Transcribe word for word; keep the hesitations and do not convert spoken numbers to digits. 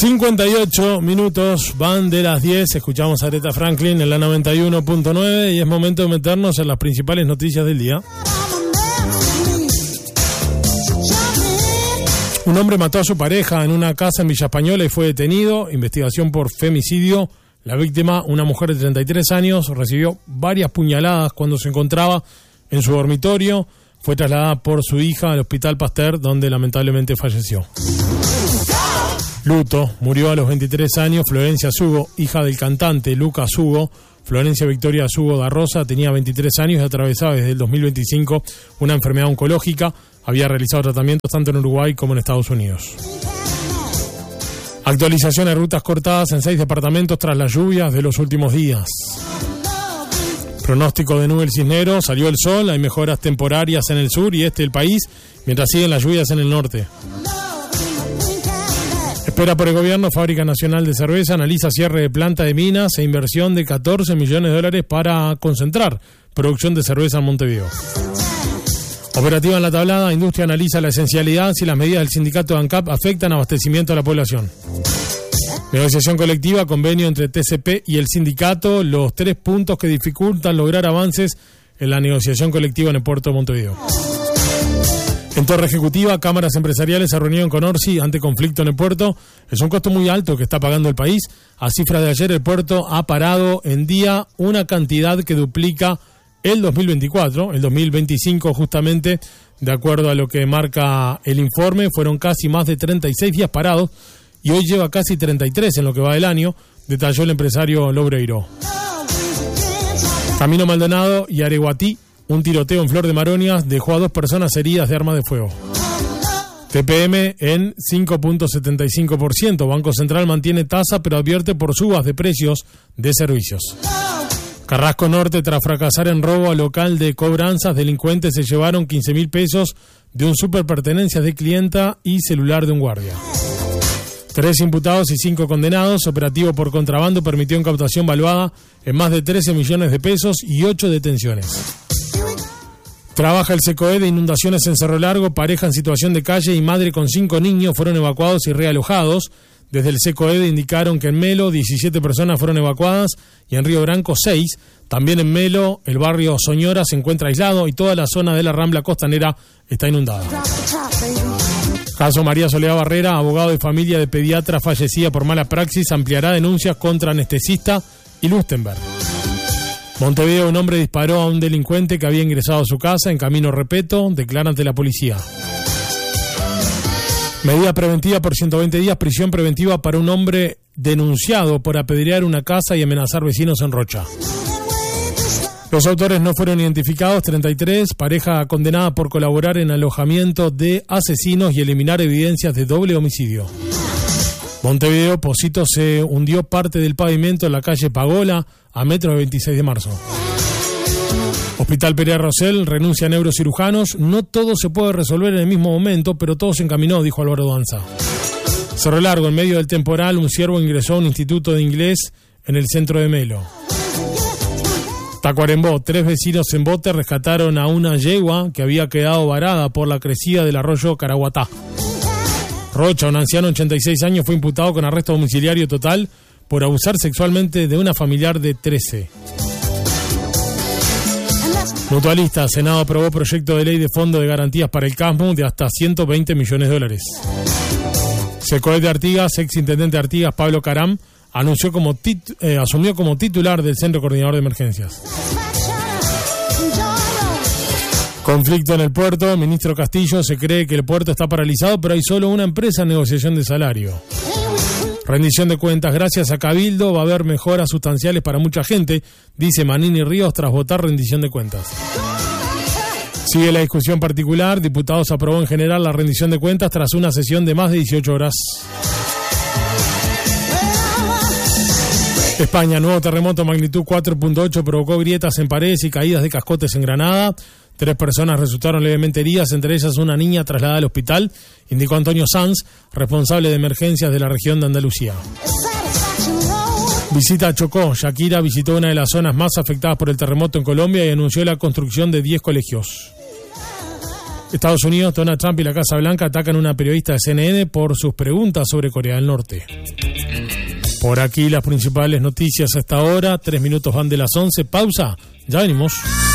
cincuenta y ocho minutos van de las diez, escuchamos a Aretha Franklin en la noventa y uno punto nueve y es momento de meternos en las principales noticias del día. Un hombre mató a su pareja en una casa en Villa Española y fue detenido. Investigación por femicidio. La víctima, una mujer de treinta y tres años, recibió varias puñaladas cuando se encontraba en su dormitorio. Fue trasladada por su hija al Hospital Pasteur, donde lamentablemente falleció. Luto, murió a los veintitrés años Florencia Sugo, hija del cantante Lucas Sugo. Florencia Victoria Sugo da Rosa tenía veintitrés años y atravesaba desde el dos mil veinticinco una enfermedad oncológica. Había realizado tratamientos tanto en Uruguay como en Estados Unidos. Actualización de rutas cortadas en seis departamentos tras las lluvias de los últimos días. Pronóstico de nubes cisneros, salió el sol, hay mejoras temporarias en el sur y este del país, mientras siguen las lluvias en el norte. Espera por el gobierno, Fábrica Nacional de Cerveza analiza cierre de planta de minas e inversión de catorce millones de dólares para concentrar producción de cerveza en Montevideo. Operativa en la tablada, industria analiza la esencialidad si las medidas del sindicato de ANCAP afectan abastecimiento a la población. Negociación colectiva, convenio entre T C P y el sindicato, los tres puntos que dificultan lograr avances en la negociación colectiva en el puerto de Montevideo. En Torre Ejecutiva, cámaras empresariales se reunieron con Orsi ante conflicto en el puerto. Es un costo muy alto que está pagando el país. A cifras de ayer, el puerto ha parado en día una cantidad que duplica el dos mil veinticuatro, el dos mil veinticinco justamente, de acuerdo a lo que marca el informe, fueron casi más de treinta y seis días parados y hoy lleva casi treinta y tres en lo que va del año, detalló el empresario Lobreiro. Camino Maldonado y Areguatí, un tiroteo en Flor de Maronias dejó a dos personas heridas de arma de fuego. T P M en cinco punto setenta y cinco por ciento, Banco Central mantiene tasa pero advierte por subas de precios de servicios. Carrasco Norte, tras fracasar en robo a local de cobranzas, delincuentes se llevaron quince mil pesos de un superpertenencias de clienta y celular de un guardia. Tres imputados y cinco condenados. Operativo por contrabando permitió incautación valuada en más de trece millones de pesos y ocho detenciones. Trabaja el SECOE de inundaciones en Cerro Largo. Pareja en situación de calle y madre con cinco niños fueron evacuados y realojados. Desde el SECOED indicaron que en Melo diecisiete personas fueron evacuadas y en Río Branco seis. También en Melo el barrio Soñora se encuentra aislado y toda la zona de la Rambla Costanera está inundada. Caso María Soledad Barrera, abogado de familia de pediatra fallecida por mala praxis, ampliará denuncias contra anestesista y Lustenberg. Montevideo, un hombre disparó a un delincuente que había ingresado a su casa en Camino Repeto, declara ante la policía. Medida preventiva por ciento veinte días, prisión preventiva para un hombre denunciado por apedrear una casa y amenazar vecinos en Rocha. Los autores no fueron identificados, treinta y tres, pareja condenada por colaborar en alojamiento de asesinos y eliminar evidencias de doble homicidio. Montevideo, Posito se hundió parte del pavimento en la calle Pagola a metros de veintiséis de marzo. Hospital Perea Rosell renuncia a neurocirujanos. No todo se puede resolver en el mismo momento, pero todo se encaminó, dijo Álvaro Danza. Cerro Largo, en medio del temporal, un ciervo ingresó a un instituto de inglés en el centro de Melo. Tacuarembó, tres vecinos en bote rescataron a una yegua que había quedado varada por la crecida del arroyo Caraguatá. Rocha, un anciano de ochenta y seis años, fue imputado con arresto domiciliario total por abusar sexualmente de una familiar de trece. Mutualista, Senado aprobó proyecto de ley de fondo de garantías para el CASMU de hasta ciento veinte millones de dólares. SECOED de Artigas, ex intendente de Artigas, Pablo Caram, anunció como tit- eh, asumió como titular del Centro Coordinador de Emergencias. Conflicto en el puerto, ministro Castillo, se cree que el puerto está paralizado, pero hay solo una empresa en negociación de salario. Rendición de cuentas, gracias a Cabildo va a haber mejoras sustanciales para mucha gente, dice Manini Ríos tras votar rendición de cuentas. Sigue la discusión particular, diputados aprobó en general la rendición de cuentas tras una sesión de más de dieciocho horas. España, nuevo terremoto magnitud cuatro punto ocho provocó grietas en paredes y caídas de cascotes en Granada. Tres personas resultaron levemente heridas, entre ellas una niña trasladada al hospital, indicó Antonio Sanz, responsable de emergencias de la región de Andalucía. Visita a Chocó. Shakira visitó una de las zonas más afectadas por el terremoto en Colombia y anunció la construcción de diez colegios. Estados Unidos, Donald Trump y la Casa Blanca atacan a una periodista de C N N por sus preguntas sobre Corea del Norte. Por aquí las principales noticias hasta ahora. Tres minutos van de las once. Pausa. Ya venimos.